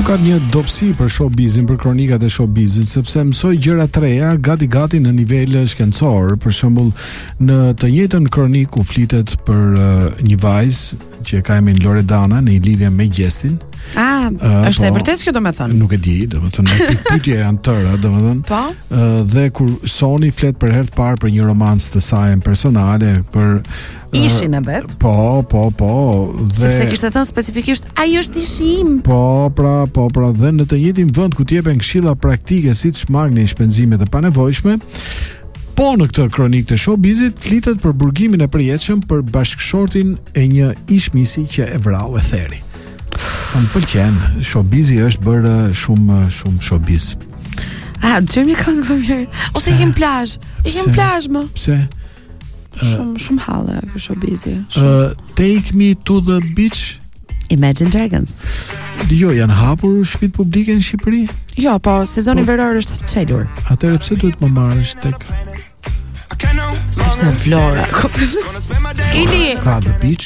ka një dobësi për showbizin, për kronikat e showbizit, sepse mësoj gjëra të reja gati në nivel shkencor. Për shembull, në të njëjtën kronik u flitet për një vajzë që ka emrin Loredana në lidhje me gjestin. Është e vërtetë kjo, domethënë? Nuk e di, domethënë pyetje janë tëra, domethënë. Po. Dhe kur Soni flet për herë të parë për një romancë të saj personale, për ishin e vet. Po. Dhe sepse kishte thënë specifikisht ai është ishim. Po, dhe në të njëjtin vend ku t'jepen këshilla praktike siç magni shpenzimet e panevojshme, po në këtë kronik të showbizit flitet për burgimin e përjetshëm për bashkëshortin e një ishmisi që e vrau e theri. Më pëlqen, showbizi është bërë shumë showbiz. Dëgjojmë këngë më mirë. Ose ikim plazh. Ikim plazh më. Pse? Shumë halle ky showbizi. Take me to the beach. Imagine Dragons. Jo, janë hapur shtëpitë publike në Shqipëri? Jo, po sezoni veror është çelur. Atëherë pse duhet më marrësh tek? Sepse Vlora. Keni Ka the beach.